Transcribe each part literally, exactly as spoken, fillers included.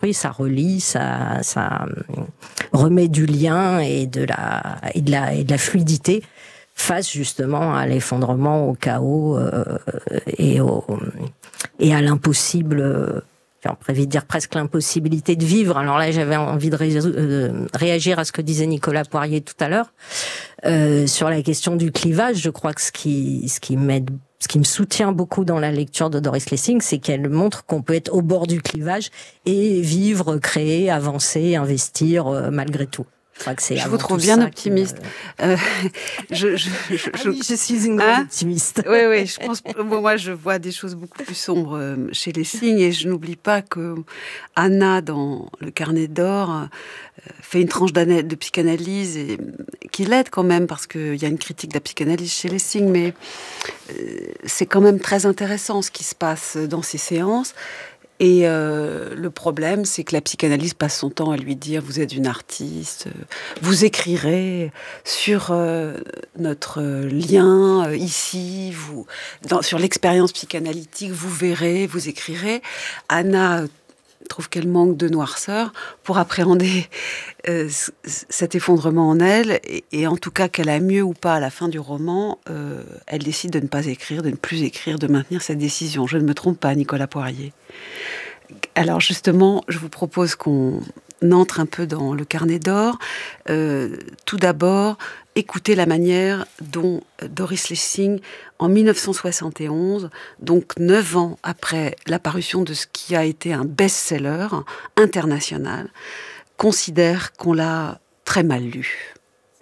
construit, ça relie, ça, ça remet du lien et de la, et de la, et de la fluidité face justement à l'effondrement, au chaos euh, et, au, et à l'impossible. On pourrait dire presque l'impossibilité de vivre. Alors là, j'avais envie de ré- euh, réagir à ce que disait Nicolas Poirier tout à l'heure euh, sur la question du clivage. Je crois que ce qui, ce qui m'aide, ce qui me soutient beaucoup dans la lecture de Doris Lessing, c'est qu'elle montre qu'on peut être au bord du clivage et vivre, créer, avancer, investir euh, malgré tout. Je, je vous trouve bien optimiste. Me... Euh, je, je, je, je, ah oui, je suis une hein grande optimiste. Oui, oui. Je pense, moi, je vois des choses beaucoup plus sombres chez Lessing, et je n'oublie pas que Anna, dans Le Carnet d'or, fait une tranche de psychanalyse et qui l'aide quand même, parce qu'il y a une critique de la psychanalyse chez Lessing, mais c'est quand même très intéressant ce qui se passe dans ces séances. Et euh, le problème, c'est que la psychanalyse passe son temps à lui dire « vous êtes une artiste, vous écrirez sur euh, notre lien euh, ici, vous, dans, sur l'expérience psychanalytique, vous verrez, vous écrirez ». Anna trouve qu'elle manque de noirceur pour appréhender euh, cet effondrement en elle, et, et en tout cas qu'elle a mieux ou pas à la fin du roman, euh, elle décide de ne pas écrire, de ne plus écrire, de maintenir cette décision. Je ne me trompe pas, Nicolas Poirier. Alors justement, je vous propose qu'on entre un peu dans Le Carnet d'or. Euh, tout d'abord, écoutez la manière dont Doris Lessing, en mille neuf cent soixante et onze, donc neuf ans après l'apparition de ce qui a été un best-seller international, considère qu'on l'a très mal lu.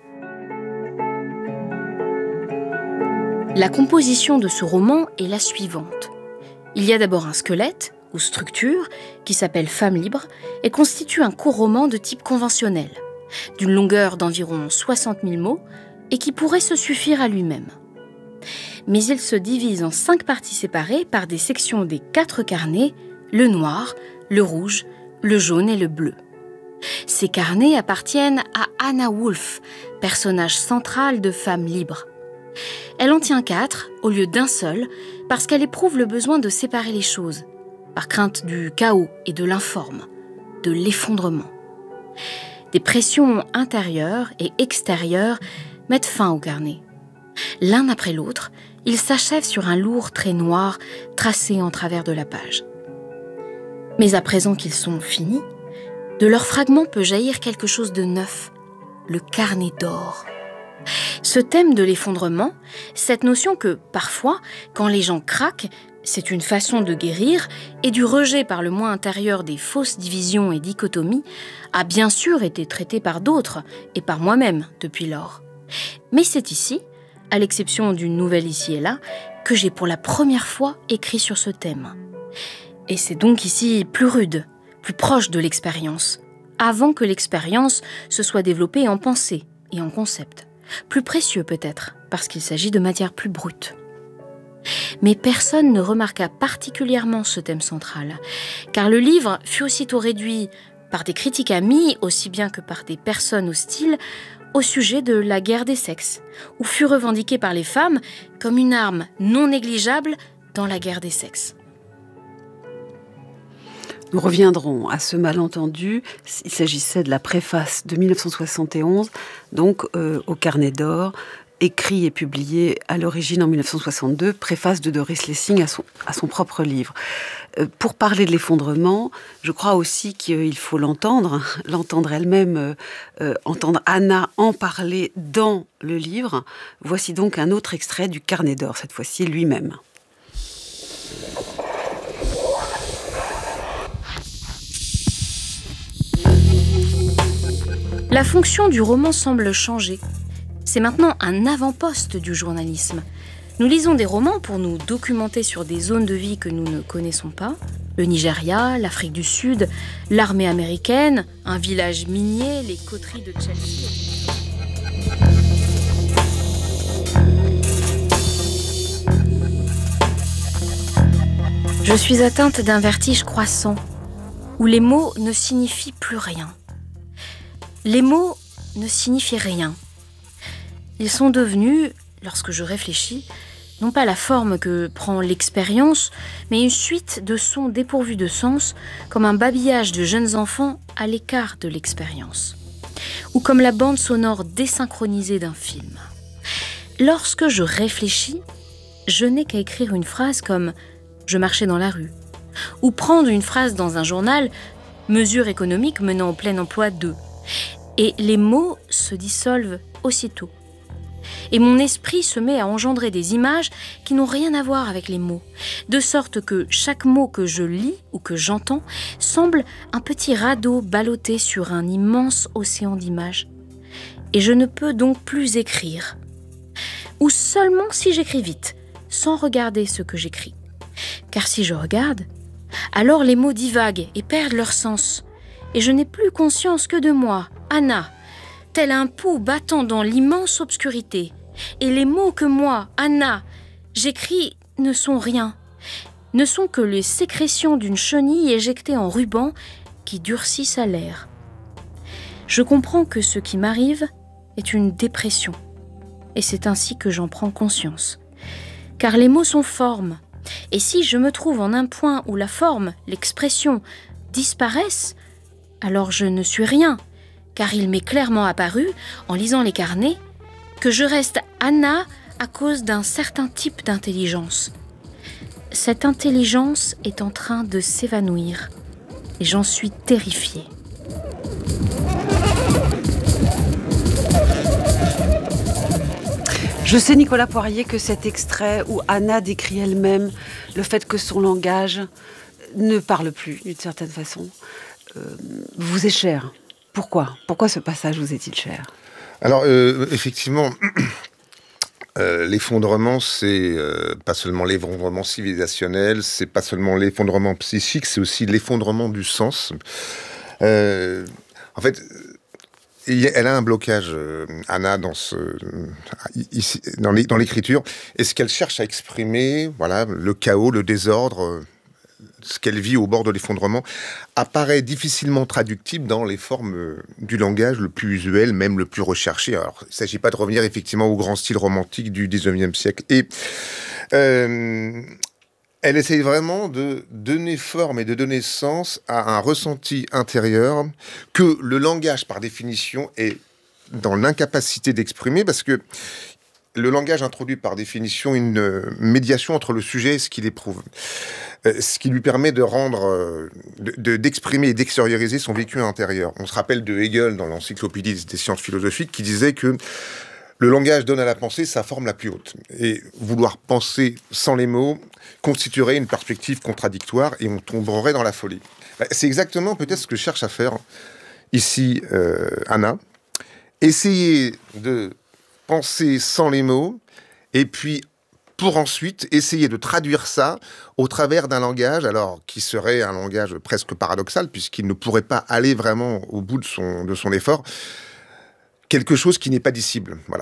La composition de ce roman est la suivante. Il y a d'abord un squelette, ou structure, qui s'appelle Femme libre, et constitue un court roman de type conventionnel, d'une longueur d'environ soixante mille mots, et qui pourrait se suffire à lui-même. Mais il se divise en cinq parties séparées par des sections des quatre carnets, le noir, le rouge, le jaune et le bleu. Ces carnets appartiennent à Anna Wolf, personnage central de Femme libre. Elle en tient quatre, au lieu d'un seul, parce qu'elle éprouve le besoin de séparer les choses, par crainte du chaos et de l'informe, de l'effondrement. Des pressions intérieures et extérieures mettent fin au carnet. L'un après l'autre, ils s'achèvent sur un lourd trait noir tracé en travers de la page. Mais à présent qu'ils sont finis, de leurs fragments peut jaillir quelque chose de neuf, le carnet d'or. Ce thème de l'effondrement, cette notion que, parfois, quand les gens craquent, c'est une façon de guérir, et du rejet par le moi intérieur des fausses divisions et dichotomies, a bien sûr été traité par d'autres, et par moi-même depuis lors. Mais c'est ici, à l'exception d'une nouvelle ici et là, que j'ai pour la première fois écrit sur ce thème. Et c'est donc ici plus rude, plus proche de l'expérience, avant que l'expérience se soit développée en pensée et en concept. Plus précieux peut-être, parce qu'il s'agit de matière plus brute. Mais personne ne remarqua particulièrement ce thème central, car le livre fut aussitôt réduit par des critiques amis, aussi bien que par des personnes hostiles, au sujet de la guerre des sexes, ou fut revendiqué par les femmes comme une arme non négligeable dans la guerre des sexes. Nous reviendrons à ce malentendu. Il s'agissait de la préface de mille neuf cent soixante et onze, donc euh, au Carnet d'or, écrit et publié à l'origine en mille neuf cent soixante-deux, préface de Doris Lessing à son, à son propre livre. Euh, pour parler de l'effondrement, je crois aussi qu'il faut l'entendre, l'entendre elle-même, euh, euh, entendre Anna en parler dans le livre. Voici donc un autre extrait du Carnet d'or, cette fois-ci lui-même. La fonction du roman semble changer. C'est maintenant un avant-poste du journalisme. Nous lisons des romans pour nous documenter sur des zones de vie que nous ne connaissons pas. Le Nigeria, l'Afrique du Sud, l'armée américaine, un village minier, les coteries de Chelsea. Je suis atteinte d'un vertige croissant, où les mots ne signifient plus rien. Les mots ne signifient rien. Ils sont devenus, lorsque je réfléchis, non pas la forme que prend l'expérience, mais une suite de sons dépourvus de sens, comme un babillage de jeunes enfants à l'écart de l'expérience, ou comme la bande sonore désynchronisée d'un film. Lorsque je réfléchis, je n'ai qu'à écrire une phrase comme « je marchais dans la rue » ou prendre une phrase dans un journal « mesures économiques menant au plein emploi de » et les mots se dissolvent aussitôt. Et mon esprit se met à engendrer des images qui n'ont rien à voir avec les mots, de sorte que chaque mot que je lis ou que j'entends semble un petit radeau ballotté sur un immense océan d'images. Et je ne peux donc plus écrire. Ou seulement si j'écris vite, sans regarder ce que j'écris. Car si je regarde, alors les mots divaguent et perdent leur sens. Et je n'ai plus conscience que de moi, Anna, tel un pouls battant dans l'immense obscurité. Et les mots que moi, Anna, j'écris ne sont rien, ne sont que les sécrétions d'une chenille éjectée en ruban qui durcissent à l'air. Je comprends que ce qui m'arrive est une dépression, et c'est ainsi que j'en prends conscience. Car les mots sont formes, et si je me trouve en un point où la forme, l'expression, disparaissent, alors je ne suis rien, car il m'est clairement apparu, en lisant les carnets, que je reste Anna à cause d'un certain type d'intelligence. Cette intelligence est en train de s'évanouir, et j'en suis terrifiée. Je sais, Nicolas Poirier, que cet extrait où Anna décrit elle-même le fait que son langage ne parle plus, d'une certaine façon, euh, vous est cher. Pourquoi ? Pourquoi ce passage vous est-il cher ? Alors, euh, effectivement, euh, l'effondrement, c'est euh, pas seulement l'effondrement civilisationnel, c'est pas seulement l'effondrement psychique, c'est aussi l'effondrement du sens. Euh, en fait, elle a un blocage, euh, Anna, dans, ce, ici, dans, les, dans l'écriture, et ce qu'elle cherche à exprimer, voilà, le chaos, le désordre, euh, ce qu'elle vit au bord de l'effondrement, apparaît difficilement traductible dans les formes du langage le plus usuel, même le plus recherché. Alors, il ne s'agit pas de revenir effectivement au grand style romantique du dix-neuvième siècle. Et euh, elle essaye vraiment de donner forme et de donner sens à un ressenti intérieur que le langage, par définition, est dans l'incapacité d'exprimer, parce que le langage introduit par définition une médiation entre le sujet et ce qu'il éprouve. Euh, ce qui lui permet de rendre, euh, de, de, d'exprimer et d'extérioriser son vécu intérieur. On se rappelle de Hegel dans l'Encyclopédie des sciences philosophiques qui disait que le langage donne à la pensée sa forme la plus haute. Et vouloir penser sans les mots constituerait une perspective contradictoire et on tomberait dans la folie. C'est exactement peut-être ce que cherche à faire ici euh, Anna. Essayer de penser sans les mots, et puis pour ensuite essayer de traduire ça au travers d'un langage, alors qui serait un langage presque paradoxal, puisqu'il ne pourrait pas aller vraiment au bout de son, de son effort, quelque chose qui n'est pas dissible. Voilà.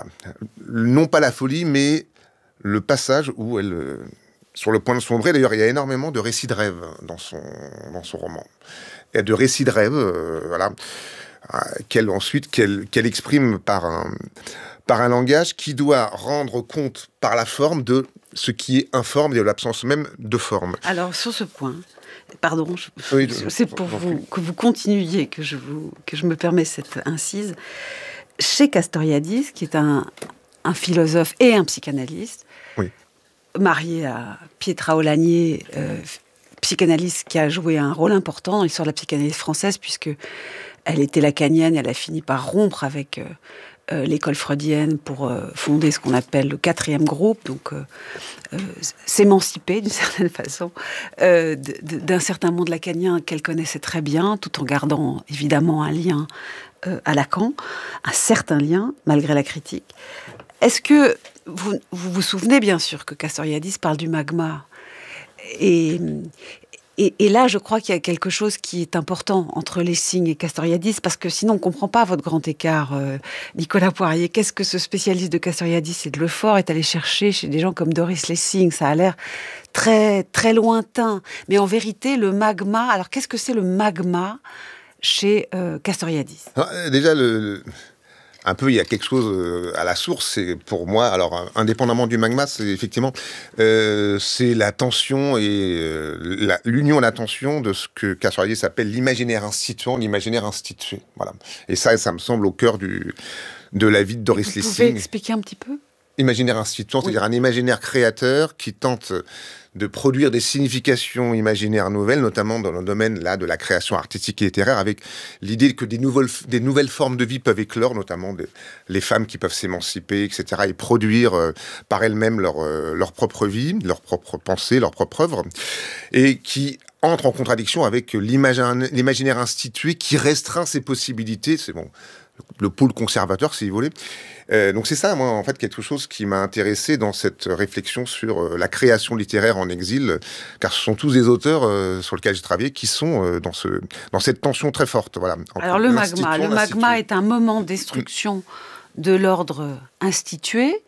Non pas la folie, mais le passage où elle, euh, sur le point de sombrer. D'ailleurs, il y a énormément de récits de rêves dans son, dans son roman. Il y a de récits de rêves, euh, voilà, euh, qu'elle ensuite, qu'elle, qu'elle exprime par un... par un langage qui doit rendre compte par la forme de ce qui est informe et de l'absence même de forme. Alors, sur ce point, pardon, je, oui, c'est pour vous, que vous continuiez que je, vous, que je me permets cette incise. Chez Castoriadis, qui est un, un philosophe et un psychanalyste, oui. marié à Pietra Olagnier, euh, psychanalyste qui a joué un rôle important dans l'histoire de la psychanalyse française, puisque elle était lacanienne, elle a fini par rompre avec... Euh, Euh, l'école freudienne pour euh, fonder ce qu'on appelle le quatrième groupe, donc euh, euh, s'émanciper d'une certaine façon euh, de, de, d'un certain monde lacanien qu'elle connaissait très bien, tout en gardant évidemment un lien euh, à Lacan, un certain lien, malgré la critique. Est-ce que vous vous, vous souvenez bien sûr que Castoriadis parle du magma et, Et, et là, je crois qu'il y a quelque chose qui est important entre Lessing et Castoriadis, parce que sinon, on ne comprend pas votre grand écart. Euh, Nicolas Poirier, qu'est-ce que ce spécialiste de Castoriadis et de Lefort est allé chercher chez des gens comme Doris Lessing? Ça a l'air très, très lointain. Mais en vérité, le magma... Alors, qu'est-ce que c'est le magma chez euh, Castoriadis? Alors, déjà, le... un peu, il y a quelque chose à la source. C'est pour moi, alors indépendamment du magma, c'est effectivement euh, c'est la tension et euh, la, l'union et la tension de ce que Castoriadis s'appelle l'imaginaire instituant, l'imaginaire institué. Voilà. Et ça, ça me semble au cœur du de la vie de Doris Lessing. Vous pouvez expliquer un petit peu? Imaginaire instituant, oui. C'est-à-dire un imaginaire créateur qui tente de produire des significations imaginaires nouvelles, notamment dans le domaine là de la création artistique et littéraire, avec l'idée que des nouvelles, des nouvelles formes de vie peuvent éclore, notamment des, les femmes qui peuvent s'émanciper, et cetera, et produire euh, par elles-mêmes leur, euh, leur propre vie, leur propre pensée, leur propre œuvre, et qui entre en contradiction avec l'imaginaire, l'imaginaire institué qui restreint ses possibilités. C'est bon, le pôle conservateur, si vous voulez. Euh, donc c'est ça, moi, en fait, quelque chose qui m'a intéressé dans cette réflexion sur euh, la création littéraire en exil, car ce sont tous des auteurs euh, sur lesquels j'ai travaillé qui sont euh, dans, ce, dans cette tension très forte. Voilà, alors le magma, le magma est un moment de destruction de l'ordre institué.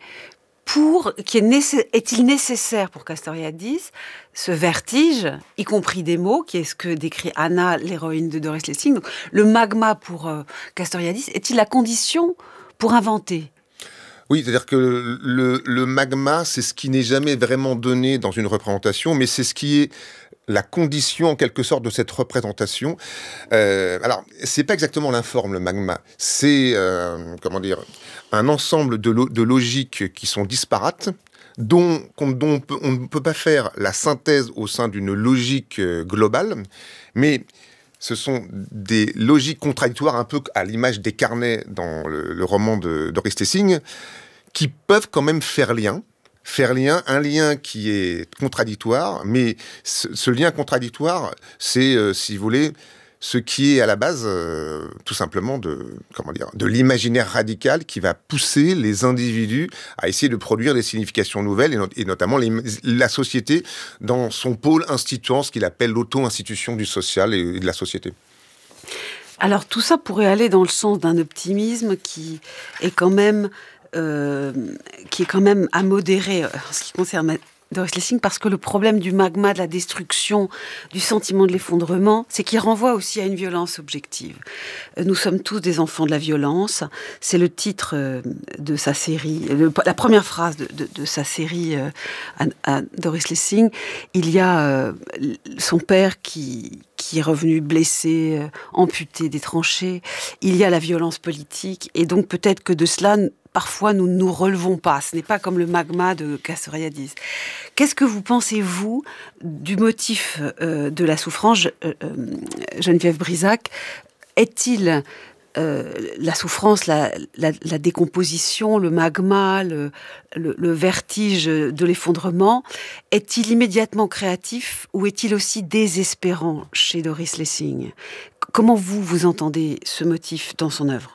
Pour, qui est, nécess- est-il nécessaire pour Castoriadis ce vertige, y compris des mots, qui est ce que décrit Anna, l'héroïne de Doris Lessing. Donc, le magma pour euh, Castoriadis est-il la condition pour inventer ? Oui, c'est-à-dire que le, le magma, c'est ce qui n'est jamais vraiment donné dans une représentation, mais c'est ce qui est la condition, en quelque sorte, de cette représentation. Euh, alors, c'est pas exactement l'informe, le magma. C'est, euh, comment dire, un ensemble de, lo- de logiques qui sont disparates, dont, dont on, peut, on ne peut pas faire la synthèse au sein d'une logique globale, mais ce sont des logiques contradictoires, un peu à l'image des carnets dans le, le roman de Doris Lessing, qui peuvent quand même faire lien, faire lien, un lien qui est contradictoire, mais ce, ce lien contradictoire, c'est, euh, si vous voulez, ce qui est à la base, euh, tout simplement, de, comment dire, de l'imaginaire radical qui va pousser les individus à essayer de produire des significations nouvelles, et, not- et notamment les, la société dans son pôle instituant, ce qu'il appelle l'auto-institution du social et, et de la société. Alors tout ça pourrait aller dans le sens d'un optimisme qui est quand même, euh, qui est quand même à modérer en ce qui concerne Doris Lessing, parce que le problème du magma, de la destruction, du sentiment de l'effondrement, c'est qu'il renvoie aussi à une violence objective. Nous sommes tous des enfants de la violence. C'est le titre de sa série, le, la première phrase de, de, de sa série euh, à, à Doris Lessing. Il y a euh, son père qui, qui est revenu blessé, euh, amputé des tranchées. Il y a la violence politique. Et donc peut-être que de cela, parfois, nous ne nous relevons pas. Ce n'est pas comme le magma de Castoriadis. Qu'est-ce que vous pensez, vous, du motif euh, de la souffrance, euh, Geneviève Brisac? Est-il euh, la souffrance, la, la, la décomposition, le magma, le, le, le vertige de l'effondrement, est-il immédiatement créatif ou est-il aussi désespérant chez Doris Lessing? Comment vous, vous entendez ce motif dans son œuvre?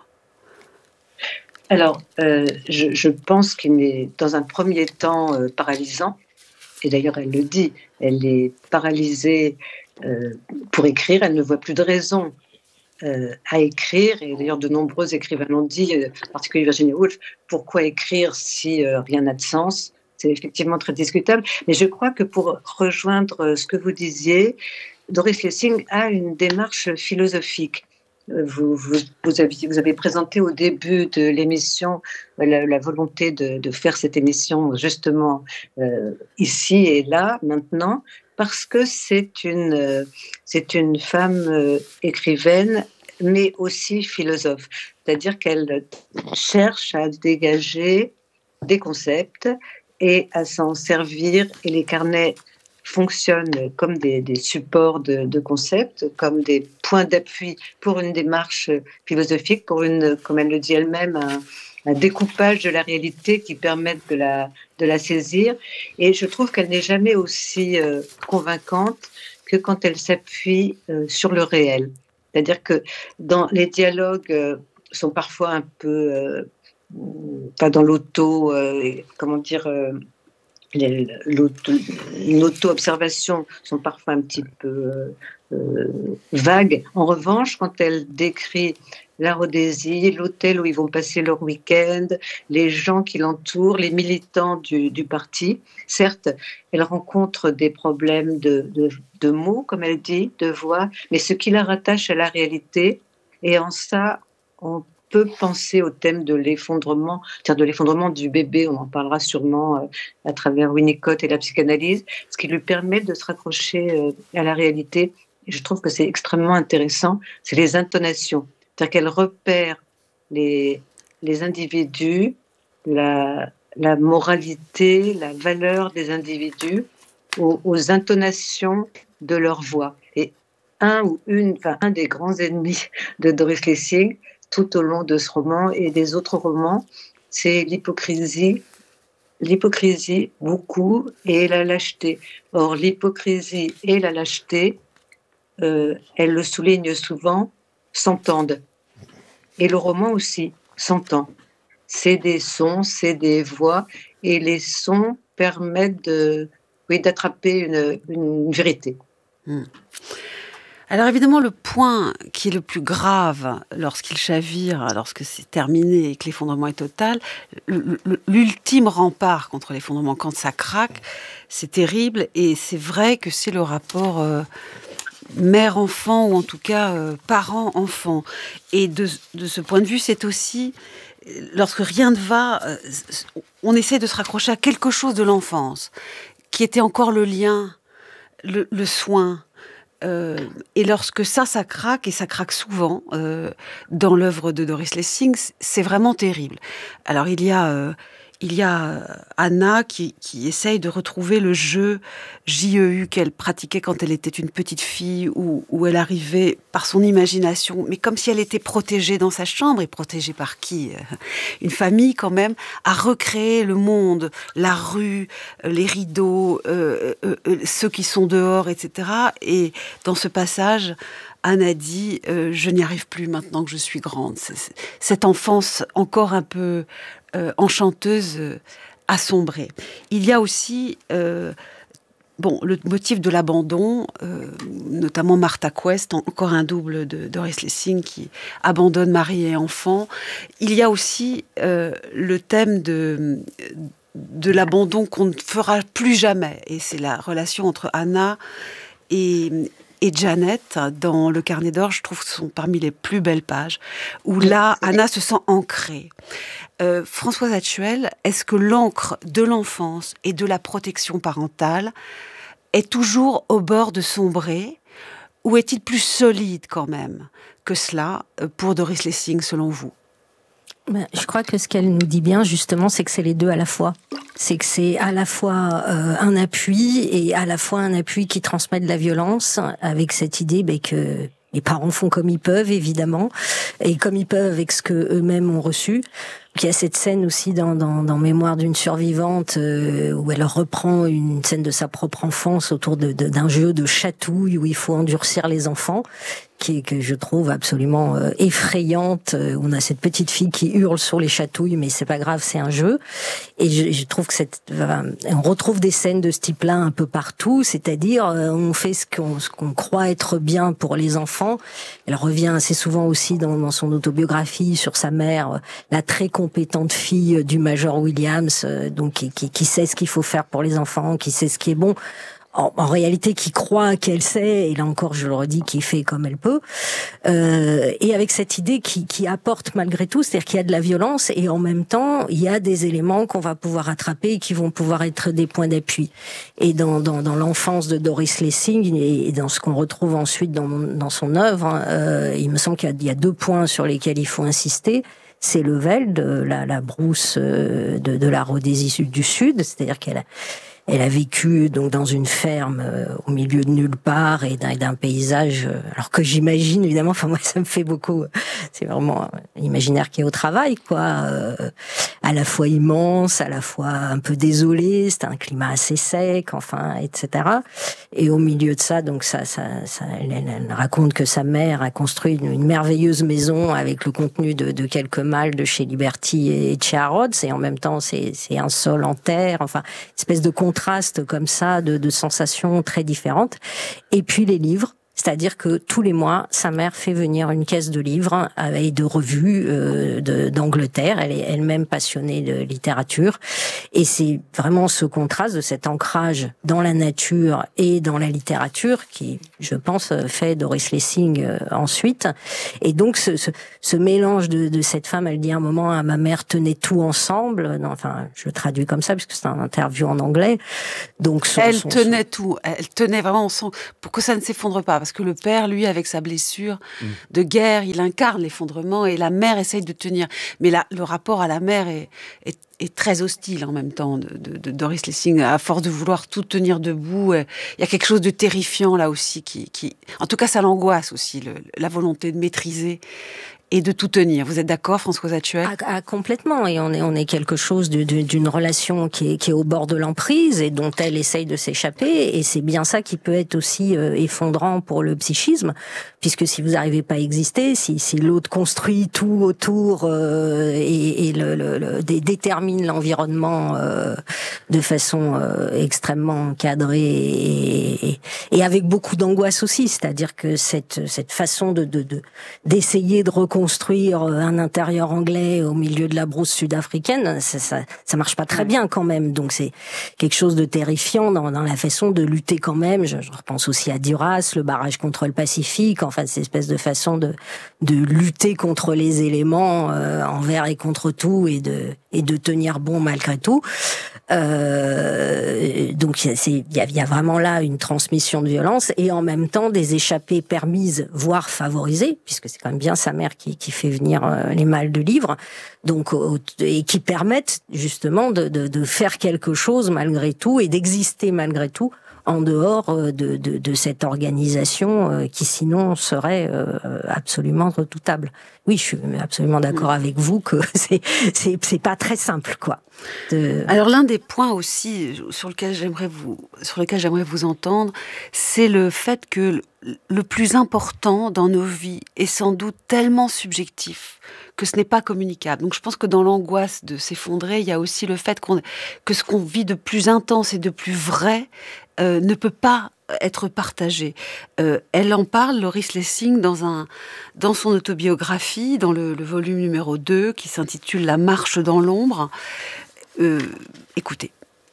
Alors, euh, je, je pense qu'il est dans un premier temps euh, paralysant, et d'ailleurs elle le dit, elle est paralysée euh, pour écrire, elle ne voit plus de raison euh, à écrire, et d'ailleurs de nombreux écrivains l'ont dit, euh, en particulier Virginia Woolf, pourquoi écrire si euh, rien n'a de sens? C'est effectivement très discutable, mais je crois que pour rejoindre ce que vous disiez, Doris Lessing a une démarche philosophique. Vous, vous, vous, avez, vous avez présenté au début de l'émission la, la volonté de, de faire cette émission justement euh, ici et là, maintenant, parce que c'est une, euh, c'est une femme euh, écrivaine, mais aussi philosophe. C'est-à-dire qu'elle cherche à dégager des concepts et à s'en servir, et les carnets fonctionnent comme des, des supports de, de concepts, comme des points d'appui pour une démarche philosophique, pour une, comme elle le dit elle-même, un, un découpage de la réalité qui permette de la, de la saisir. Et je trouve qu'elle n'est jamais aussi euh, convaincante que quand elle s'appuie euh, sur le réel. C'est-à-dire que dans les dialogues euh, sont parfois un peu, euh, pas dans l'auto, euh, comment dire, euh, Les, l'auto, une auto-observation sont parfois un petit peu euh, vagues. En revanche, quand elle décrit la Rhodésie, l'hôtel où ils vont passer leur week-end, les gens qui l'entourent, les militants du, du parti, certes, elle rencontre des problèmes de, de, de mots, comme elle dit, de voix, mais ce qui la rattache à la réalité, et en ça, on peut penser au thème de l'effondrement, c'est-à-dire de l'effondrement du bébé, on en parlera sûrement euh, à travers Winnicott et la psychanalyse, ce qui lui permet de se raccrocher euh, à la réalité. Et je trouve que c'est extrêmement intéressant, c'est les intonations, c'est-à-dire qu'elle repère les, les individus, la, la moralité, la valeur des individus aux, aux intonations de leur voix. Et un ou une, enfin un des grands ennemis de Doris Lessing tout au long de ce roman et des autres romans, c'est l'hypocrisie, l'hypocrisie beaucoup et la lâcheté. Or l'hypocrisie et la lâcheté, euh, elle le souligne souvent, s'entendent. Et le roman aussi s'entend. C'est des sons, c'est des voix, et les sons permettent de, oui, d'attraper une, une vérité. Mmh. Alors évidemment, le point qui est le plus grave lorsqu'il chavire, lorsque c'est terminé et que l'effondrement est total, l'ultime rempart contre l'effondrement, quand ça craque, c'est terrible, et c'est vrai que c'est le rapport euh, mère-enfant, ou en tout cas euh, parent-enfant. Et de, de ce point de vue, c'est aussi, lorsque rien ne va, euh, on essaie de se raccrocher à quelque chose de l'enfance, qui était encore le lien, le, le soin. Euh, et lorsque ça, ça craque, et ça craque souvent euh, dans l'œuvre de Doris Lessing, c'est vraiment terrible. Alors il y a, euh, il y a Anna qui, qui essaye de retrouver le jeu J E U qu'elle pratiquait quand elle était une petite fille, où, où elle arrivait par son imagination, mais comme si elle était protégée dans sa chambre, et protégée par qui ? Une famille quand même, à recréer le monde, la rue, les rideaux, euh, euh, euh, ceux qui sont dehors, et cetera. Et dans ce passage, Anna dit euh, « Je n'y arrive plus maintenant que je suis grande ». Cette enfance encore un peu euh, enchanteuse euh, a sombré. Il y a aussi euh, bon, le motif de l'abandon, euh, notamment Martha Quest, encore un double de Doris Lessing qui abandonne mari et enfant. Il y a aussi euh, le thème de, de l'abandon qu'on ne fera plus jamais. Et c'est la relation entre Anna et... et Janet, dans Le Carnet d'or, je trouve que ce sont parmi les plus belles pages, où là, Anna se sent ancrée. Euh, Françoise Hatchuel, est-ce que l'encre de l'enfance et de la protection parentale est toujours au bord de sombrer, ou est-il plus solide quand même que cela pour Doris Lessing, selon vous ? Ben, je crois que ce qu'elle nous dit bien, justement, c'est que c'est les deux à la fois. C'est que c'est à la fois euh, un appui, et à la fois un appui qui transmet de la violence, avec cette idée ben, que les parents font comme ils peuvent, évidemment, et comme ils peuvent avec ce que eux-mêmes ont reçu. Il y a cette scène aussi dans, dans, dans Mémoire d'une survivante euh, où elle reprend une scène de sa propre enfance autour de, de, d'un jeu de chatouille où il faut endurcir les enfants, qui est, que je trouve absolument euh, effrayante. On a cette petite fille qui hurle sur les chatouilles, mais c'est pas grave, c'est un jeu. Et je, je trouve que cette, euh, on retrouve des scènes de ce type-là un peu partout, c'est-à-dire euh, on fait ce qu'on, ce qu'on croit être bien pour les enfants. Elle revient assez souvent aussi dans, dans son autobiographie sur sa mère, la très compétente fille du Major Williams, euh, donc qui, qui, qui sait ce qu'il faut faire pour les enfants, qui sait ce qui est bon. En, en réalité, qui croit qu'elle sait, et là encore, je le redis, qui fait comme elle peut, euh, et avec cette idée qui, qui apporte malgré tout, c'est-à-dire qu'il y a de la violence, et en même temps, il y a des éléments qu'on va pouvoir attraper et qui vont pouvoir être des points d'appui. Et dans, dans, dans l'enfance de Doris Lessing, et dans ce qu'on retrouve ensuite dans, dans son œuvre, hein, euh, il me semble qu'il y a, il y a deux points sur lesquels il faut insister. C'est le Veld, la, la brousse de, de la Rhodésie du Sud, c'est-à-dire qu'elle a Elle a vécu donc dans une ferme euh, au milieu de nulle part et d'un, d'un paysage, euh, alors que j'imagine évidemment, enfin moi ça me fait beaucoup, euh, c'est vraiment l'imaginaire qui est au travail, quoi, euh, à la fois immense, à la fois un peu désolé, c'est un climat assez sec, enfin, et cetera. Et au milieu de ça, donc ça, ça, ça elle, elle raconte que sa mère a construit une, une merveilleuse maison avec le contenu de, de quelques malles de chez Liberty et chez Harrods, et en même temps c'est, c'est un sol en terre, enfin, espèce de contraste comme ça, de, de sensations très différentes. Et puis les livres, C'est-à-dire que tous les mois, sa mère fait venir une caisse de livres et de revues euh, de, d'Angleterre. Elle est elle-même passionnée de littérature. Et c'est vraiment ce contraste de cet ancrage dans la nature et dans la littérature qui, je pense, fait Doris Lessing euh, ensuite. Et donc, ce, ce, ce mélange de, de cette femme, elle dit à un moment, ah, ma mère tenait tout ensemble. Non, enfin, je le traduis comme ça, puisque c'est un interview en anglais. Donc, son, elle son, tenait son... tout. Elle tenait vraiment, on sent, pour que ça ne s'effondre pas. Parce que le père, lui, avec sa blessure mmh. de guerre, il incarne l'effondrement et la mère essaye de tenir. Mais là, le rapport à la mère est, est, est très hostile en même temps de, de, de Doris Lessing. À force de vouloir tout tenir debout, il y a quelque chose de terrifiant là aussi qui, qui... en tout cas, ça l'angoisse aussi, le, la volonté de maîtriser et de tout tenir. Vous êtes d'accord, Françoise Hatuel ? ah, ah, Complètement. Et on est, on est quelque chose de, de, d'une relation qui est, qui est au bord de l'emprise et dont elle essaye de s'échapper. Et c'est bien ça qui peut être aussi euh, effondrant pour le psychisme, puisque si vous n'arrivez pas à exister, si, si l'autre construit tout autour euh, et, et le, le, le, détermine l'environnement euh, de façon euh, extrêmement encadrée et, et, et avec beaucoup d'angoisse aussi, c'est-à-dire que cette, cette façon de, de, de, d'essayer de reconstruire construire un intérieur anglais au milieu de la brousse sud-africaine, ça, ça, ça marche pas très bien quand même. Donc c'est quelque chose de terrifiant dans, dans la façon de lutter quand même. Je, je repense aussi à Duras, le barrage contre le Pacifique. Enfin, cette espèce de façon de de lutter contre les éléments euh, envers et contre tout et de et de tenir bon malgré tout. Euh, donc il y a, y a vraiment là une transmission de violence et en même temps des échappées permises, voire favorisées, puisque c'est quand même bien sa mère qui, qui fait venir euh, les malles de livres, donc et qui permettent justement de, de, de faire quelque chose malgré tout et d'exister malgré tout en dehors de, de, de cette organisation qui sinon serait absolument redoutable. Oui, je suis absolument d'accord avec vous que c'est c'est c'est pas très simple, quoi. De... Alors l'un des points aussi sur lequel j'aimerais vous sur lequel j'aimerais vous entendre, c'est le fait que le plus important dans nos vies est sans doute tellement subjectif que ce n'est pas communicable. Donc je pense que dans l'angoisse de s'effondrer, il y a aussi le fait qu'on, que ce qu'on vit de plus intense et de plus vrai euh, ne peut pas être partagé. Euh, elle en parle, Doris Lessing, dans, un, dans son autobiographie, dans le, le volume numéro deux, qui s'intitule « La marche dans l'ombre ». Euh, écoutez.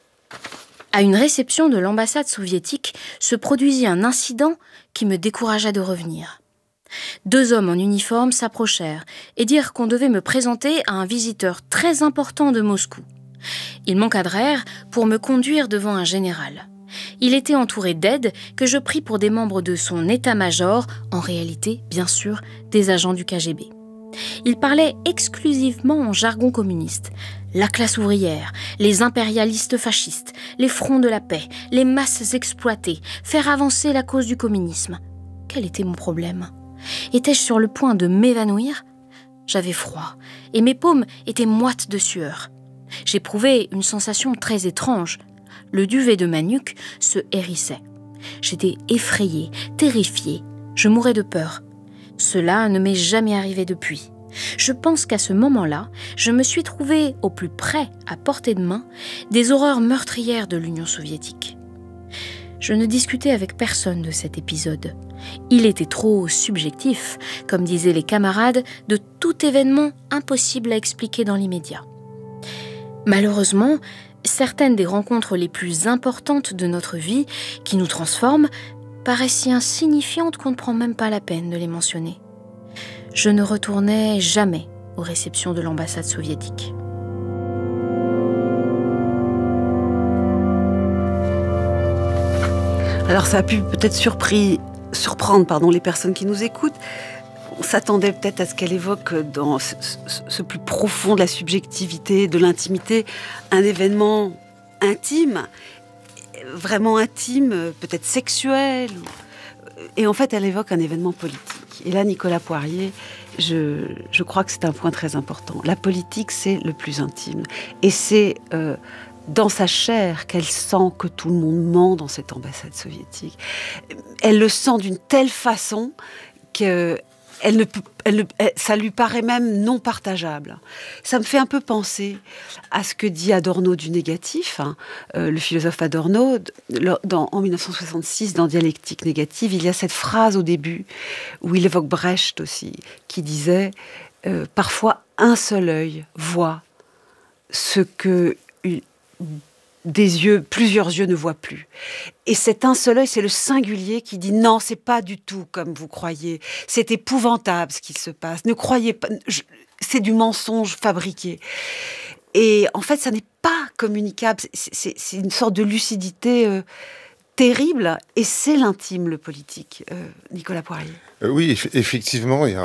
À une réception de l'ambassade soviétique se produisit un incident qui me découragea de revenir. Deux hommes en uniforme s'approchèrent et dirent qu'on devait me présenter à un visiteur très important de Moscou. Ils m'encadrèrent pour me conduire devant un général. Il était entouré d'aides que je pris pour des membres de son état-major, en réalité, bien sûr, des agents du K G B. Il parlait exclusivement en jargon communiste. La classe ouvrière, les impérialistes fascistes, les fronts de la paix, les masses exploitées, faire avancer la cause du communisme. Quel était mon problème ? Étais-je sur le point de m'évanouir ? J'avais froid et mes paumes étaient moites de sueur. J'éprouvais une sensation très étrange. Le duvet de ma nuque se hérissait. J'étais effrayée, terrifiée. Je mourais de peur. Cela ne m'est jamais arrivé depuis. Je pense qu'à ce moment-là, je me suis trouvée au plus près, à portée de main, des horreurs meurtrières de l'Union soviétique. Je ne discutais avec personne de cet épisode. Il était trop subjectif, comme disaient les camarades, de tout événement impossible à expliquer dans l'immédiat. Malheureusement, certaines des rencontres les plus importantes de notre vie, qui nous transforment, paraissent si insignifiantes qu'on ne prend même pas la peine de les mentionner. Je ne retournais jamais aux réceptions de l'ambassade soviétique. Alors ça a pu peut-être surpris, surprendre pardon, les personnes qui nous écoutent. On s'attendait peut-être à ce qu'elle évoque dans ce, ce, ce plus profond de la subjectivité, de l'intimité, un événement intime, vraiment intime, peut-être sexuel. Et en fait, elle évoque un événement politique. Et là, Nicolas Poirier, je, je crois que c'est un point très important. La politique, c'est le plus intime. Et c'est euh, dans sa chair qu'elle sent que tout le monde ment dans cette ambassade soviétique. Elle le sent d'une telle façon que elle ne peut, elle ne, elle, ça lui paraît même non partageable. Ça me fait un peu penser à ce que dit Adorno du négatif, hein, euh, le philosophe Adorno, dans, en dix-neuf cent soixante-six, dans Dialectique négative, il y a cette phrase au début, où il évoque Brecht aussi, qui disait euh, « Parfois, un seul œil voit ce que des yeux, plusieurs yeux ne voient plus. » Et cet un seul œil, c'est le singulier qui dit « Non, c'est pas du tout comme vous croyez. C'est épouvantable ce qui se passe. Ne croyez pas... Je, c'est du mensonge fabriqué. » Et en fait, ça n'est pas communicable. C'est, c'est, c'est une sorte de lucidité euh, terrible. Et c'est l'intime, le politique. Euh, Nicolas Poirier. Euh, oui, eff- effectivement, il y a...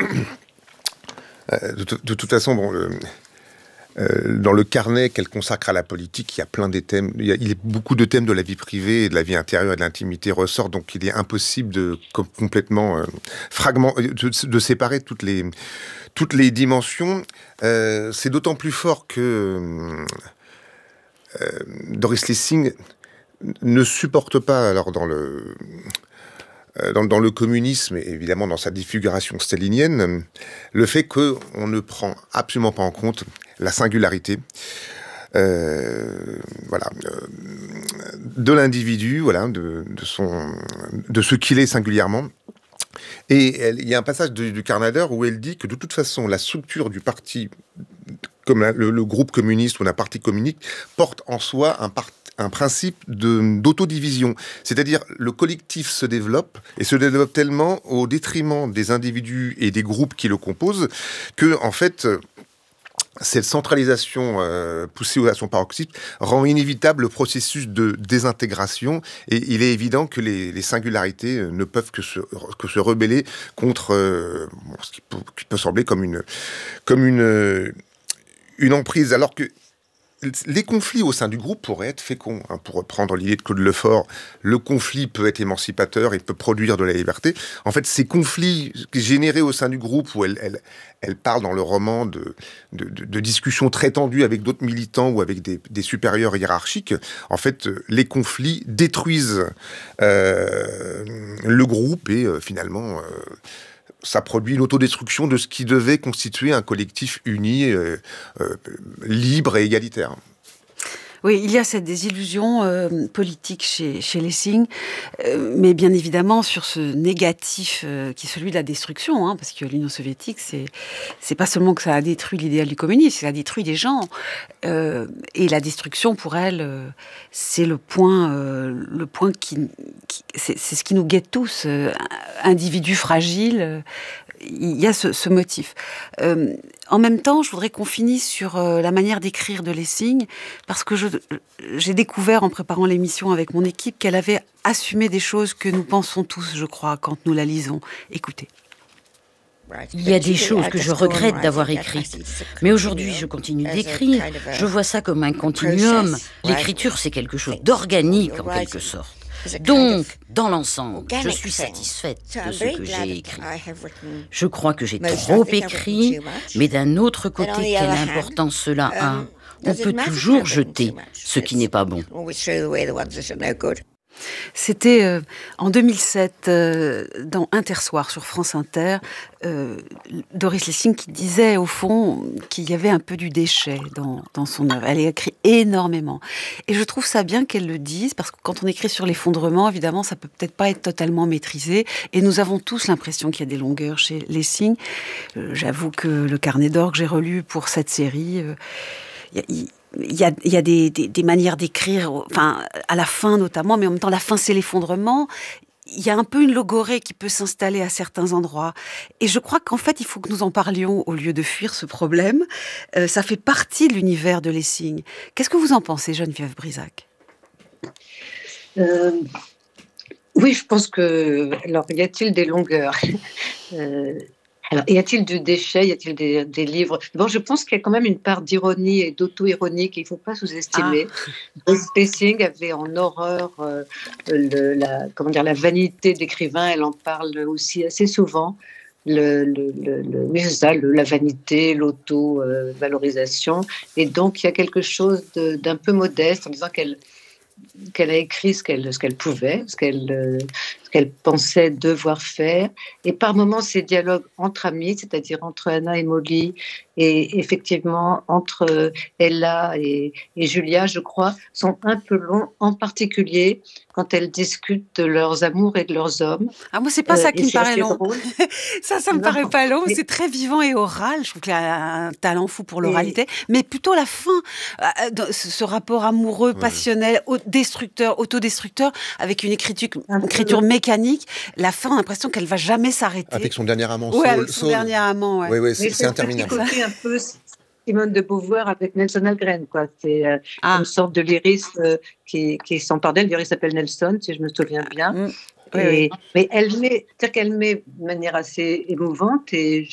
de, t- de toute façon, bon... Le... Euh, dans le carnet qu'elle consacre à la politique, il y a plein de thèmes. Il y a, il y a beaucoup de thèmes de la vie privée et de la vie intérieure et de l'intimité ressortent. Donc, il est impossible de com- complètement euh, fragment, de, de séparer toutes les toutes les dimensions. Euh, c'est d'autant plus fort que euh, Doris Lessing ne supporte pas, alors dans le Dans, dans le communisme, et évidemment dans sa défiguration stalinienne, le fait qu'on ne prend absolument pas en compte la singularité euh, voilà, euh, de l'individu, voilà, de, de, son, de ce qu'il est singulièrement. Et elle, il y a un passage du, du Carnader où elle dit que de toute façon, la structure du parti, comme la, le, le groupe communiste ou un parti communiste, porte en soi un parti un principe de, d'autodivision. C'est-à-dire, le collectif se développe, et se développe tellement au détriment des individus et des groupes qui le composent, que, en fait, cette centralisation euh, poussée à son paroxysme rend inévitable le processus de désintégration, et il est évident que les, les singularités ne peuvent que se, que se rebeller contre euh, bon, ce qui peut, qui peut sembler comme une, comme une, une emprise, alors que les conflits au sein du groupe pourraient être féconds. Hein, pour reprendre l'idée de Claude Lefort, le conflit peut être émancipateur, il peut produire de la liberté. En fait, ces conflits générés au sein du groupe, où elle, elle, elle parle dans le roman de, de, de, de discussions très tendues avec d'autres militants ou avec des, des supérieurs hiérarchiques, en fait, les conflits détruisent euh, le groupe et euh, finalement... Euh, ça produit une autodestruction de ce qui devait constituer un collectif uni, euh, euh, libre et égalitaire. Oui, il y a cette désillusion euh, politique chez, chez Lessing, euh, mais bien évidemment sur ce négatif euh, qui est celui de la destruction, hein, parce que l'Union soviétique, c'est, c'est pas seulement que ça a détruit l'idéal du communisme, ça a détruit des gens. Euh, et la destruction, pour elle, euh, c'est le point, euh, le point qui, qui c'est, c'est ce qui nous guette tous, euh, individus fragiles. Euh, il y a ce, ce motif. Euh, en même temps, je voudrais qu'on finisse sur euh, la manière d'écrire de Lessing, parce que je, j'ai découvert en préparant l'émission avec mon équipe qu'elle avait assumé des choses que nous pensons tous, je crois, quand nous la lisons. Écoutez. Il y a des choses que je regrette d'avoir écrites, mais aujourd'hui je continue d'écrire. Je vois ça comme un continuum. L'écriture, c'est quelque chose d'organique en quelque sorte. Donc, dans l'ensemble, je suis satisfaite de ce que j'ai écrit. Je crois que j'ai trop écrit, mais d'un autre côté, quelle importance cela a? On peut toujours jeter ce qui n'est pas bon. C'était euh, en deux mille sept, euh, dans Intersoir sur France Inter, euh, Doris Lessing qui disait au fond qu'il y avait un peu du déchet dans, dans son œuvre. Elle a écrit énormément. Et je trouve ça bien qu'elle le dise, parce que quand on écrit sur l'effondrement, évidemment, ça peut peut-être pas être totalement maîtrisé. Et nous avons tous l'impression qu'il y a des longueurs chez Lessing. Euh, j'avoue que le Carnet d'or que j'ai relu pour cette série... Euh, y a, y, Il y a, il y a des, des, des manières d'écrire, enfin, à la fin notamment, mais en même temps, la fin, c'est l'effondrement. Il y a un peu une logorée qui peut s'installer à certains endroits. Et je crois qu'en fait, il faut que nous en parlions au lieu de fuir ce problème. Euh, ça fait partie de l'univers de Lessing. Qu'est-ce que vous en pensez, Geneviève Brisac ? euh, Oui, je pense que... Alors, y a-t-il des longueurs ? euh, Alors, y a-t-il du déchet ? Y a-t-il des, des livres ? Bon, je pense qu'il y a quand même une part d'ironie et d'auto-ironie qu'il ne faut pas sous-estimer. Ah. Lessing avait en horreur euh, le, la, comment dire, la vanité d'écrivain. Elle en parle aussi assez souvent. Le, le, le, le, oui, c'est ça, le, la vanité, l'auto-valorisation. Euh, et donc, il y a quelque chose de, d'un peu modeste en disant qu'elle... qu'elle a écrit ce qu'elle, ce qu'elle pouvait, ce qu'elle, ce qu'elle pensait devoir faire. Et par moments, ces dialogues entre amis, c'est-à-dire entre Anna et Molly, et effectivement entre Ella et, et Julia, je crois, sont un peu longs, en particulier quand elles discutent de leurs amours et de leurs hommes. Ah, moi, c'est pas euh, ça qui me paraît long. ça, ça me non, paraît pas long. Mais... C'est très vivant et oral. Je trouve qu'elle a un talent fou pour l'oralité. Et... Mais plutôt la fin, euh, ce rapport amoureux, ouais. passionnel, destructeur, autodestructeur, avec une écriture, une écriture mécanique. La fin, on a l'impression qu'elle va jamais s'arrêter. Avec son dernier amant. Ouais, avec son Saul. dernier amant. Ouais. Oui, oui, c'est, c'est interminable. C'est un peu Simone de Beauvoir avec Nelson Algren, quoi. C'est euh, ah. une sorte de lyriste euh, qui, qui s'empare d'elle. D'ailleurs, il s'appelle Nelson, si je me souviens bien. Mmh. Oui, et, oui. Mais elle met, c'est-à-dire qu'elle met de manière assez émouvante et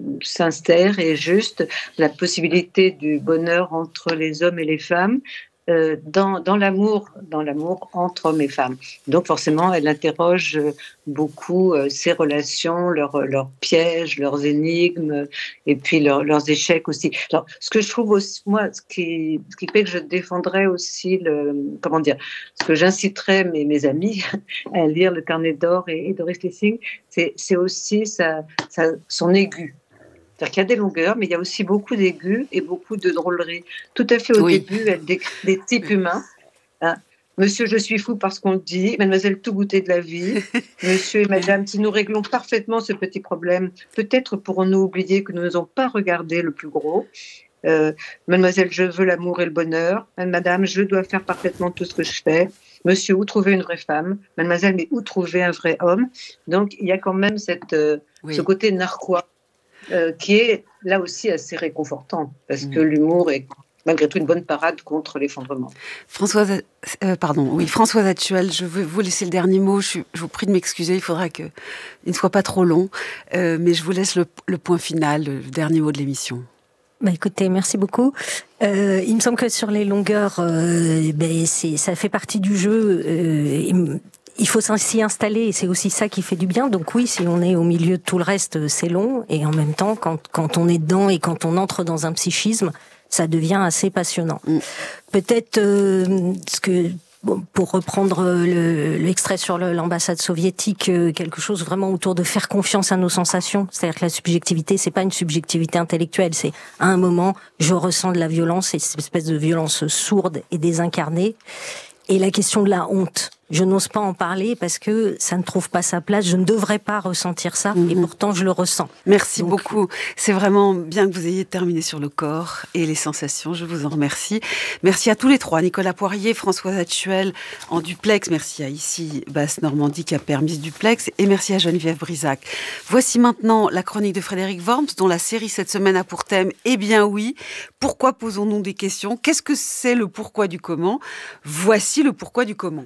sincère et juste la possibilité du bonheur entre les hommes et les femmes. Euh, dans, dans l'amour, dans l'amour entre hommes et femmes. Donc forcément, elle interroge beaucoup euh, ces relations, leurs, leurs pièges, leurs énigmes, et puis leur, leurs échecs aussi. Alors, ce que je trouve aussi, moi, ce qui, ce qui fait que je défendrais aussi le, comment dire, ce que j'inciterais mes, mes amis à lire Le Carnet d'Or et, et Doris Lessing, c'est, c'est aussi sa, sa, son aigu. C'est-à-dire qu'il y a des longueurs, mais il y a aussi beaucoup d'aigus et beaucoup de drôleries. Tout à fait au oui. début, elle décrit des types humains. Hein. Monsieur, je suis fou parce qu'on le dit. Mademoiselle, tout goûter de la vie. Monsieur et madame, si nous réglons parfaitement ce petit problème, peut-être pourrons-nous oublier que nous n'avons pas regardé le plus gros. Euh, Mademoiselle, je veux l'amour et le bonheur. Madame, je dois faire parfaitement tout ce que je fais. Monsieur, où trouver une vraie femme? Mademoiselle, mais où trouver un vrai homme? Donc, il y a quand même cette, euh, oui. ce côté narquois. Euh, qui est là aussi assez réconfortant, parce que mmh. l'humour est malgré tout une bonne parade contre l'effondrement. Françoise, euh, pardon, oui, Françoise Hatchuel, je veux vous laisser le dernier mot, je, je vous prie de m'excuser, il faudra qu'il ne soit pas trop long, euh, mais je vous laisse le, le point final, le dernier mot de l'émission. Bah écoutez, merci beaucoup. Euh, il me semble que sur les longueurs, euh, ben c'est, ça fait partie du jeu. Euh, Il faut s'y installer et c'est aussi ça qui fait du bien. Donc oui, si on est au milieu de tout le reste, c'est long. Et en même temps, quand, quand on est dedans et quand on entre dans un psychisme, ça devient assez passionnant. Mm. Peut-être euh, ce que... Bon, pour reprendre le, l'extrait sur le, l'ambassade soviétique, euh, quelque chose vraiment autour de faire confiance à nos sensations. C'est-à-dire que la subjectivité, c'est pas une subjectivité intellectuelle. C'est à un moment, je ressens de la violence, et cette espèce de violence sourde et désincarnée. Et la question de la honte. Je n'ose pas en parler parce que ça ne trouve pas sa place. Je ne devrais pas ressentir ça, mmh. et pourtant je le ressens. Merci Donc, beaucoup. C'est vraiment bien que vous ayez terminé sur le corps et les sensations. Je vous en remercie. Merci à tous les trois. Nicolas Poirier, Françoise Hatchuel en duplex. Merci à Ici Basse Normandie qui a permis ce duplex. Et merci à Geneviève Brisac. Voici maintenant la chronique de Frédéric Worms, dont la série cette semaine a pour thème « Eh bien oui, pourquoi posons-nous des questions ? Qu'est-ce que c'est le pourquoi du comment ?» Voici le pourquoi du comment.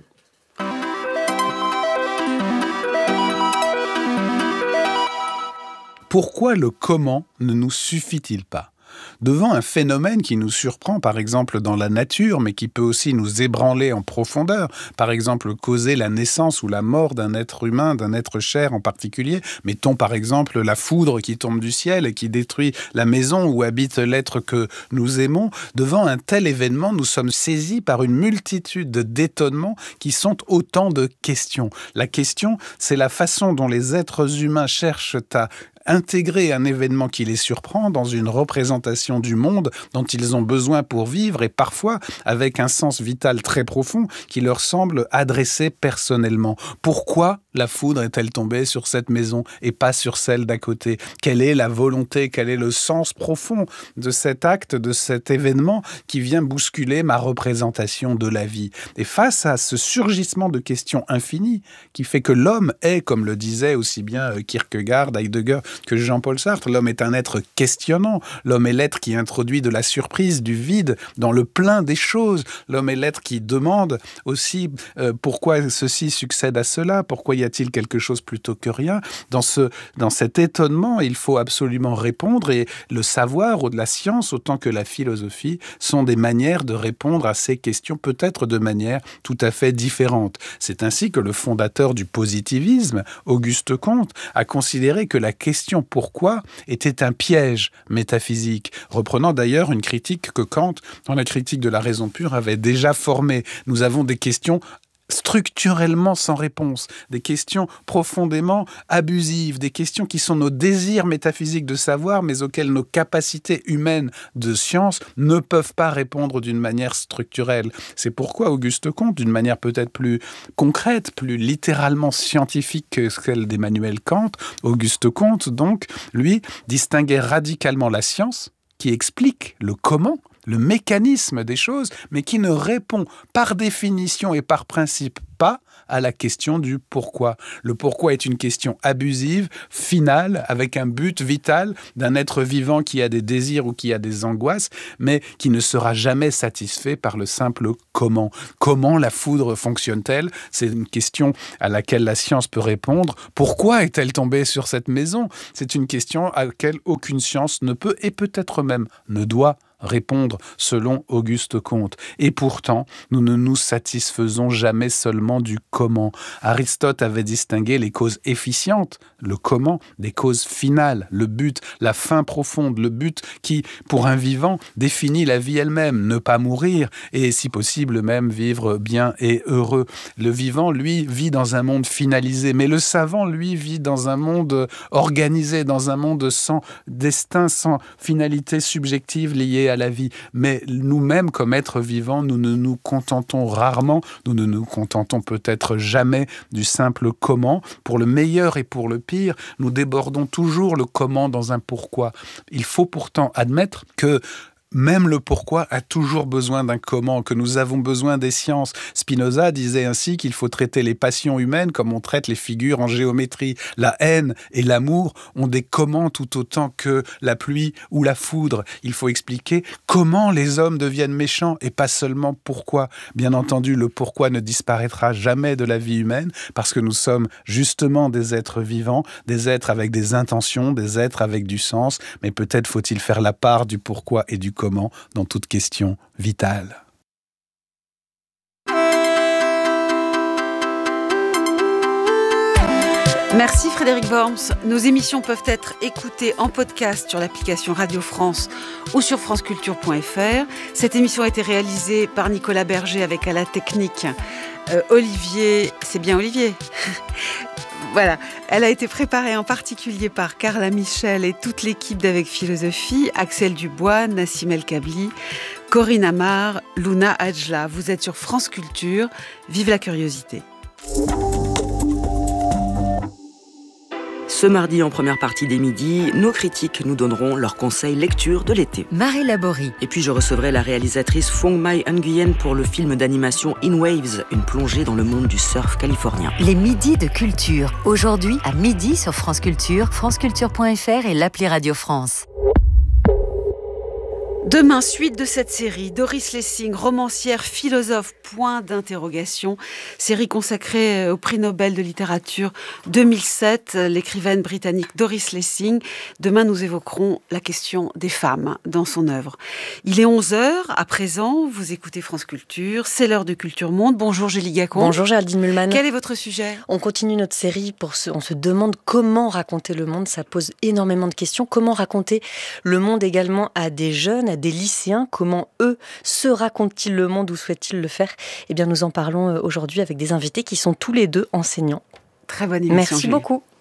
Pourquoi le comment ne nous suffit-il pas ? Devant un phénomène qui nous surprend, par exemple dans la nature, mais qui peut aussi nous ébranler en profondeur, par exemple causer la naissance ou la mort d'un être humain, d'un être cher en particulier, mettons par exemple la foudre qui tombe du ciel et qui détruit la maison où habite l'être que nous aimons, devant un tel événement, nous sommes saisis par une multitude d'étonnements qui sont autant de questions. La question, c'est la façon dont les êtres humains cherchent à intégrer un événement qui les surprend dans une représentation du monde dont ils ont besoin pour vivre et parfois avec un sens vital très profond qui leur semble adressé personnellement. Pourquoi la foudre est-elle tombée sur cette maison et pas sur celle d'à côté ? Quelle est la volonté, quel est le sens profond de cet acte, de cet événement qui vient bousculer ma représentation de la vie ? Et face à ce surgissement de questions infinies qui fait que l'homme est, comme le disait aussi bien Kierkegaard, Heidegger, que Jean-Paul Sartre, l'homme est un être questionnant, l'homme est l'être qui introduit de la surprise, du vide dans le plein des choses, l'homme est l'être qui demande aussi euh, pourquoi ceci succède à cela, pourquoi y a-t-il quelque chose plutôt que rien. Dans, ce, dans cet étonnement, il faut absolument répondre et le savoir ou de la science autant que la philosophie sont des manières de répondre à ces questions, peut-être de manière tout à fait différente. C'est ainsi que le fondateur du positivisme, Auguste Comte, a considéré que la question pourquoi était un piège métaphysique, reprenant d'ailleurs une critique que Kant, dans la critique de la raison pure, avait déjà formée. Nous avons des questions structurellement sans réponse, des questions profondément abusives, des questions qui sont nos désirs métaphysiques de savoir, mais auxquelles nos capacités humaines de science ne peuvent pas répondre d'une manière structurelle. C'est pourquoi Auguste Comte, d'une manière peut-être plus concrète, plus littéralement scientifique que celle d'Emmanuel Kant, Auguste Comte, donc, lui, distinguait radicalement la science, qui explique le comment, le mécanisme des choses, mais qui ne répond par définition et par principe pas à la question du pourquoi. Le pourquoi est une question abusive, finale, avec un but vital d'un être vivant qui a des désirs ou qui a des angoisses, mais qui ne sera jamais satisfait par le simple comment. Comment la foudre fonctionne-t-elle ? C'est une question à laquelle la science peut répondre. Pourquoi est-elle tombée sur cette maison ? C'est une question à laquelle aucune science ne peut et peut-être même ne doit répondre selon Auguste Comte. Et pourtant, nous ne nous satisfaisons jamais seulement du comment. Aristote avait distingué les causes efficientes, le comment, des causes finales, le but, la fin profonde, le but qui, pour un vivant, définit la vie elle-même, ne pas mourir et, si possible, même vivre bien et heureux. Le vivant, lui, vit dans un monde finalisé, mais le savant, lui, vit dans un monde organisé, dans un monde sans destin, sans finalité subjective liée à la vie. Mais nous-mêmes, comme êtres vivants, nous ne nous contentons rarement, nous ne nous contentons peut-être jamais du simple comment. Pour le meilleur et pour le pire, nous débordons toujours le comment dans un pourquoi. Il faut pourtant admettre que même le pourquoi a toujours besoin d'un comment, que nous avons besoin des sciences. Spinoza disait ainsi qu'il faut traiter les passions humaines comme on traite les figures en géométrie. La haine et l'amour ont des comment tout autant que la pluie ou la foudre. Il faut expliquer comment les hommes deviennent méchants et pas seulement pourquoi. Bien entendu, le pourquoi ne disparaîtra jamais de la vie humaine parce que nous sommes justement des êtres vivants, des êtres avec des intentions, des êtres avec du sens, mais peut-être faut-il faire la part du pourquoi et du comment dans toute question vitale. Merci Frédéric Worms. Nos émissions peuvent être écoutées en podcast sur l'application Radio France ou sur franceculture point f r. Cette émission a été réalisée par Nicolas Berger avec à la technique euh, Olivier. C'est bien Olivier. Voilà, elle a été préparée en particulier par Carla Michel et toute l'équipe d'Avec Philosophie, Axel Dubois, Nassim El Kabli, Corinne Amar, Luna Adjla. Vous êtes sur France Culture, vive la curiosité. Ce mardi, en première partie des midis, nos critiques nous donneront leurs conseils lecture de l'été. Marie Laborie. Et puis je recevrai la réalisatrice Phong Mai Nguyen pour le film d'animation In Waves, une plongée dans le monde du surf californien. Les midis de culture. Aujourd'hui, à midi sur France Culture, franceculture point f r et l'appli Radio France. Demain, suite de cette série, Doris Lessing, romancière, philosophe, point d'interrogation, série consacrée au prix Nobel de littérature deux mille sept, l'écrivaine britannique Doris Lessing. Demain, nous évoquerons la question des femmes dans son œuvre. Il est onze heures, à présent, vous écoutez France Culture, c'est l'heure de Culture Monde. Bonjour Julie Gacon. Bonjour Géraldine Mühlmann. Quel est votre sujet ? On continue notre série, pour se, on se demande comment raconter le monde, ça pose énormément de questions. Comment raconter le monde également à des jeunes, à des lycéens, comment eux se racontent-ils le monde ou souhaitent-ils le faire ? Eh bien, nous en parlons aujourd'hui avec des invités qui sont tous les deux enseignants. Très bonne émission. Merci Julie. beaucoup.